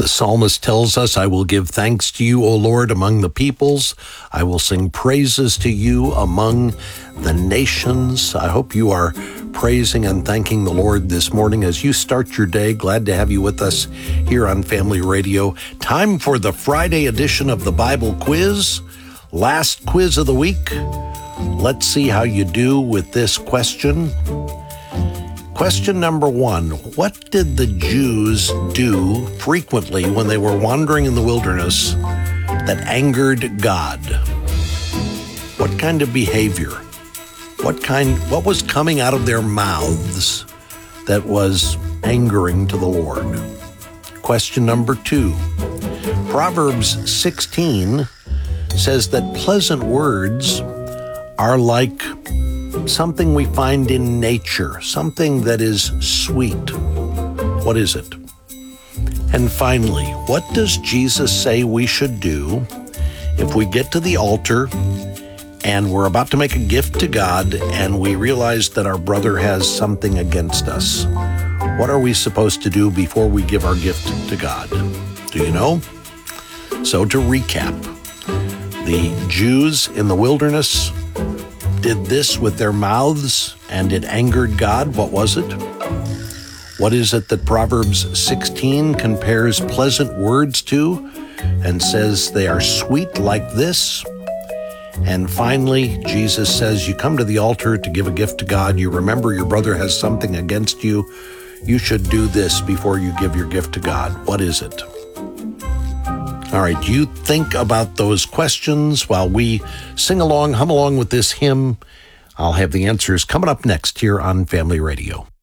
The psalmist tells us, I will give thanks to you, O Lord, among the peoples. I will sing praises to you among the nations. I hope you are praising and thanking the Lord this morning as you start your day. Glad to have you with us here on Family Radio. Time for the Friday edition of the Bible Quiz. Last quiz of the week. Let's see how you do with this question. Question number 1, what did the Jews do frequently when they were wandering in the wilderness that angered God? What kind of behavior? What was coming out of their mouths that was angering to the Lord? Question number 2, Proverbs 16 says that pleasant words are like something we find in nature, something that is sweet. What is it? And finally, what does Jesus say we should do if we get to the altar and we're about to make a gift to God and we realize that our brother has something against us? What are we supposed to do before we give our gift to God? Do you know? So to recap, the Jews in the wilderness did this with their mouths and it angered God. What was it? What is it that Proverbs 16 compares pleasant words to and says they are sweet like this? And finally, Jesus says you come to the altar to give a gift to God. You remember your brother has something against you. You should do this before you give your gift to God. What is it? All right, you think about those questions while we sing along, hum along with this hymn. I'll have the answers coming up next here on Family Radio.